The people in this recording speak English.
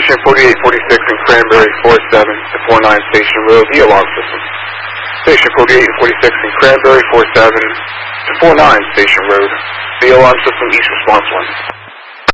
Station 4846 in Cranberry, 47 to 49 Station Road, the alarm system. Station 4846 in Cranberry, 47 to 49 Station Road, the alarm system, east response 1.